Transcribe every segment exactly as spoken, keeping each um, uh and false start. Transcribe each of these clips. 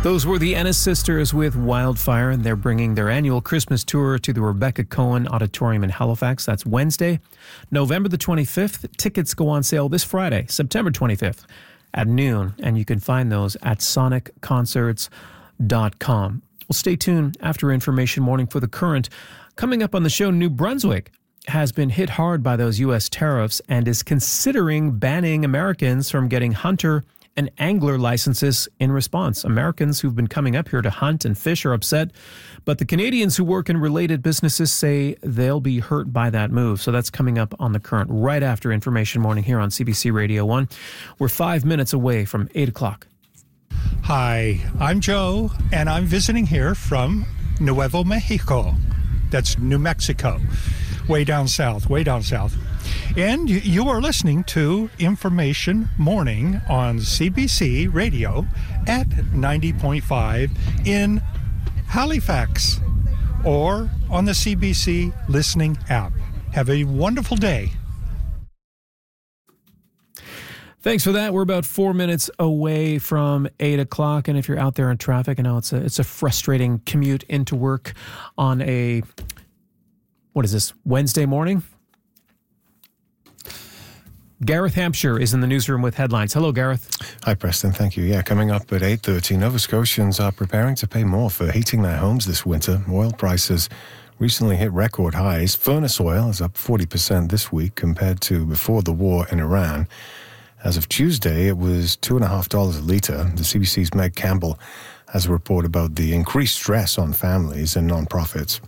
Those were the Ennis Sisters with Wildfire, and they're bringing their annual Christmas tour to the Rebecca Cohen Auditorium in Halifax. That's Wednesday, November the twenty-fifth. Tickets go on sale this Friday, September twenty-fifth at noon, and you can find those at sonic concerts dot com. Well, stay tuned after Information Morning for the current. Coming up on the show, New Brunswick has been hit hard by those U S tariffs and is considering banning Americans from getting hunter and angler licenses in response. Americans who've been coming up here to hunt and fish are upset, but the Canadians who work in related businesses say they'll be hurt by that move. So that's coming up on the current right after Information Morning here on C B C Radio one. We're five minutes away from eight o'clock. Hi, I'm Joe, and I'm visiting here from Nuevo Mexico. That's New Mexico. Way down south, way down south. And you are listening to Information Morning on C B C Radio at ninety point five in Halifax or on the C B C listening app. Have a wonderful day. Thanks for that. We're about four minutes away from eight o'clock. And if you're out there in traffic, I know it's a, it's a frustrating commute into work on a, what is this, Wednesday morning? Gareth Hampshire is in the newsroom with headlines. Hello, Gareth. Hi, Preston. Thank you. Yeah, coming up at eight thirty, Nova Scotians are preparing to pay more for heating their homes this winter. Oil prices recently hit record highs. Furnace oil is up forty percent this week compared to before the war in Iran. As of Tuesday, it was two point five dollars a litre. The C B C's Meg Campbell has a report about the increased stress on families and nonprofits.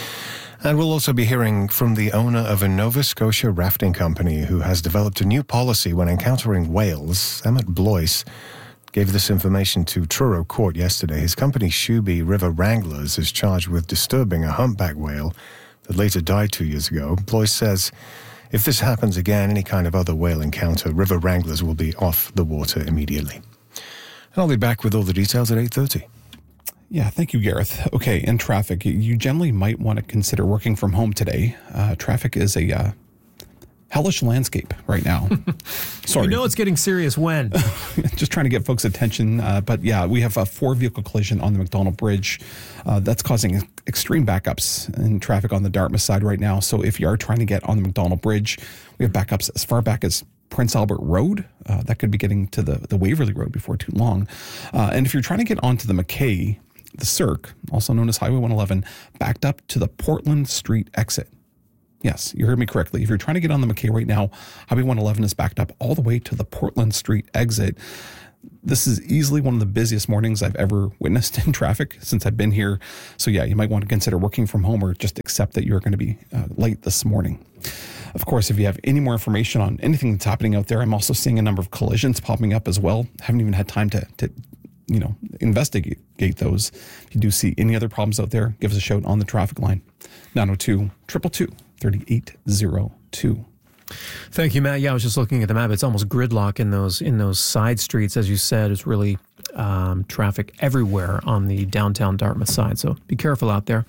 And we'll also be hearing from the owner of a Nova Scotia rafting company who has developed a new policy when encountering whales. Emmett Blois gave this information to Truro Court yesterday. His company, Shuby River Wranglers, is charged with disturbing a humpback whale that later died two years ago. Blois says if this happens again, any kind of other whale encounter, River Wranglers will be off the water immediately. And I'll be back with all the details at eight thirty. Yeah, thank you, Gareth. Okay, in traffic, you generally might want to consider working from home today. Uh, traffic is a uh, hellish landscape right now. Sorry. You know it's getting serious when? Just trying to get folks' attention. Uh, but yeah, we have a four-vehicle collision on the McDonald Bridge. Uh, that's causing extreme backups in traffic on the Dartmouth side right now. So if you are trying to get on the McDonald Bridge, we have backups as far back as Prince Albert Road. Uh, that could be getting to the, the Waverley Road before too long. Uh, and if you're trying to get onto the McKay, the Cirque, also known as Highway one eleven, backed up to the Portland Street exit. Yes, you heard me correctly. If you're trying to get on the McKay right now, Highway one eleven is backed up all the way to the Portland Street exit. This is easily one of the busiest mornings I've ever witnessed in traffic since I've been here. So yeah, you might want to consider working from home or just accept that you're going to be uh, late this morning. Of course, if you have any more information on anything that's happening out there, I'm also seeing a number of collisions popping up as well. Haven't even had time to, to you know, investigate those. If you do see any other problems out there, give us a shout on the traffic line. nine oh two, two two two, three eight oh two. Thank you, Matt. Yeah, I was just looking at the map. It's almost gridlock in those in those side streets. As you said, it's really um, traffic everywhere on the downtown Dartmouth side. So be careful out there.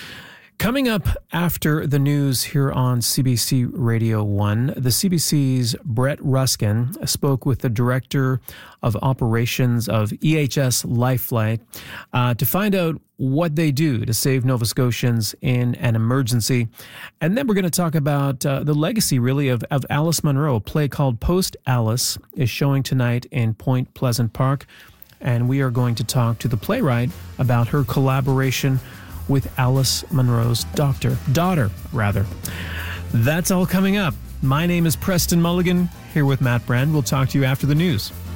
Coming up after the news here on C B C Radio one, the C B C's Brett Ruskin spoke with the Director of Operations of E H S Lifeflight uh, to find out what they do to save Nova Scotians in an emergency. And then we're going to talk about uh, the legacy, really, of, of Alice Munro. A play called Post Alice is showing tonight in Point Pleasant Park. And we are going to talk to the playwright about her collaboration with Alice Munro's doctor, daughter, rather. That's all coming up. My name is Preston Mulligan, here with Matt Brand. We'll talk to you after the news.